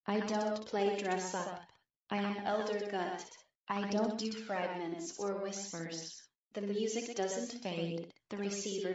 I don't play dress up. I am Elder Gut. I don't do fragments or whispers. The music doesn't fade, the receiver